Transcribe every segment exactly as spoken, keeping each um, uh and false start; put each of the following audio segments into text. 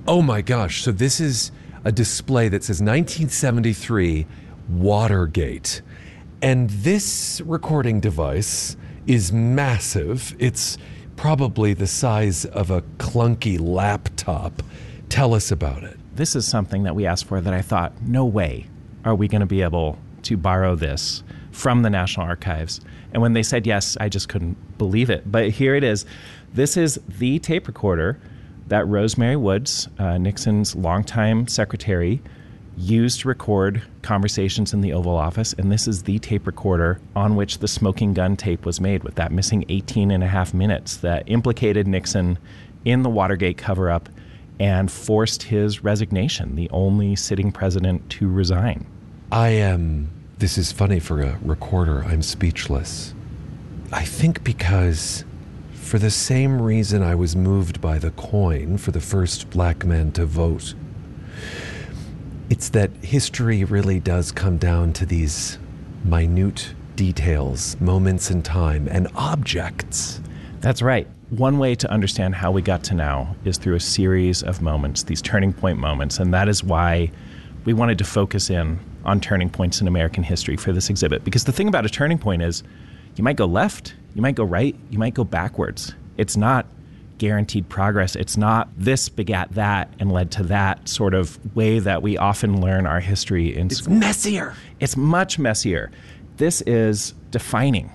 Oh my gosh. So this is a display that says nineteen seventy-three Watergate. And this recording device is massive. It's probably the size of a clunky laptop. Tell us about it. This is something that we asked for that I thought, no way are we going to be able to borrow this from the National Archives. And when they said yes, I just couldn't believe it. But here it is. This is the tape recorder that Rosemary Woods, uh, Nixon's longtime secretary, used to record conversations in the Oval Office. And this is the tape recorder on which the smoking gun tape was made, with that missing eighteen and a half minutes that implicated Nixon in the Watergate cover-up and forced his resignation, the only sitting president to resign. I am, this is funny for a recorder, I'm speechless. I think because for the same reason I was moved by the coin for the first black man to vote, it's that history really does come down to these minute details, moments in time, and objects. That's right. One way to understand how we got to now is through a series of moments, these turning point moments, and that is why we wanted to focus in on turning points in American history for this exhibit. Because the thing about a turning point is you might go left, you might go right, you might go backwards. It's not guaranteed progress. It's not this begat that and led to that sort of way that we often learn our history in school. It's messier. It's much messier. This is defining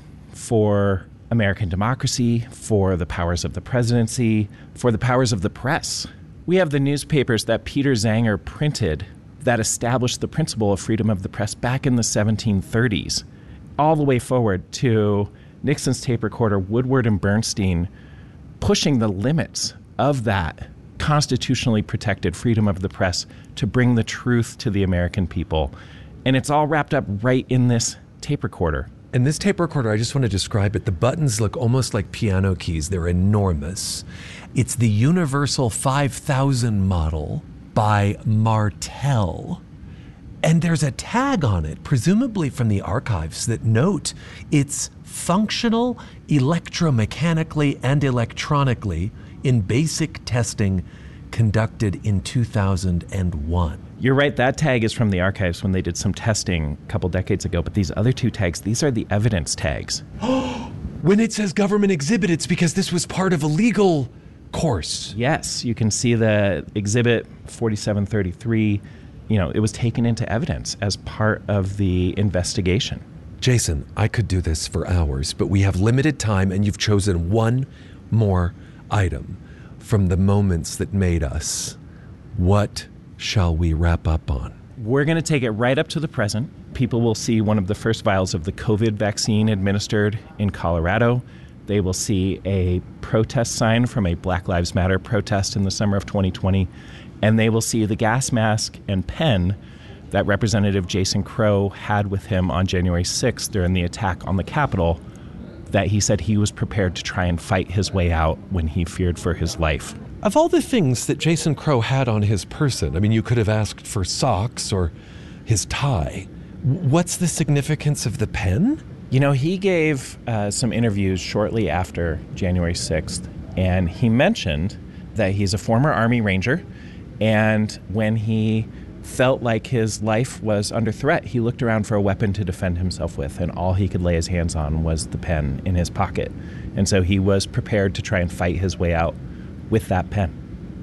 for American democracy, for the powers of the presidency, for the powers of the press. We have the newspapers that Peter Zenger printed that established the principle of freedom of the press back in the seventeen thirties, all the way forward to Nixon's tape recorder, Woodward and Bernstein, pushing the limits of that constitutionally protected freedom of the press to bring the truth to the American people. And it's all wrapped up right in this tape recorder. And this tape recorder, I just want to describe it. The buttons look almost like piano keys. They're enormous. It's the Universal five thousand model by Martel. And there's a tag on it, presumably from the archives, that note it's functional electromechanically and electronically in basic testing conducted in two thousand one. You're right, that tag is from the archives when they did some testing a couple decades ago, but these other two tags, these are the evidence tags. When it says government exhibit, it's because this was part of a legal course. Yes, you can see the exhibit forty-seven thirty-three, you know, it was taken into evidence as part of the investigation. Jason, I could do this for hours, but we have limited time and you've chosen one more item from the moments that made us. What shall we wrap up on? We're going to take it right up to the present. People will see one of the first vials of the COVID vaccine administered in Colorado. They will see a protest sign from a Black Lives Matter protest in the summer of twenty twenty. And they will see the gas mask and pen that Representative Jason Crow had with him on January sixth during the attack on the Capitol, that he said he was prepared to try and fight his way out when he feared for his life. Of all the things that Jason Crow had on his person, I mean, you could have asked for socks or his tie. What's the significance of the pen? You know, he gave uh, some interviews shortly after January sixth, and he mentioned that he's a former Army Ranger, and when he felt like his life was under threat, he looked around for a weapon to defend himself with, and all he could lay his hands on was the pen in his pocket. And so he was prepared to try and fight his way out with that pen.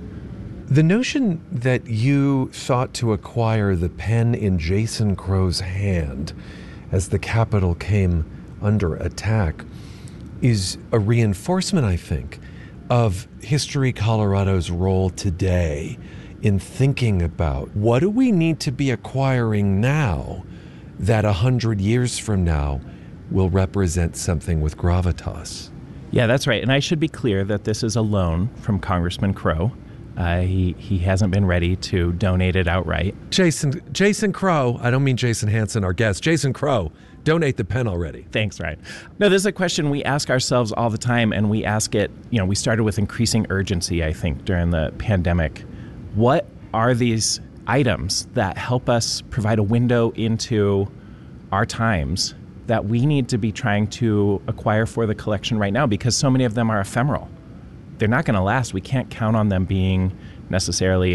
The notion that you sought to acquire the pen in Jason Crow's hand as the Capitol came under attack is a reinforcement, I think, of History Colorado's role today in thinking about what do we need to be acquiring now that a hundred years from now will represent something with gravitas. Yeah, that's right. And I should be clear that this is a loan from Congressman Crow. Uh, he, he hasn't been ready to donate it outright. Jason, Jason Crow, I don't mean Jason Hansen, our guest. Jason Crow, donate the pen already. Thanks, Ryan. No, this is a question we ask ourselves all the time, and we ask it, you know, we started with increasing urgency, I think, during the pandemic. What are these items that help us provide a window into our times that we need to be trying to acquire for the collection right now? Because so many of them are ephemeral. They're not going to last. We can't count on them being necessarily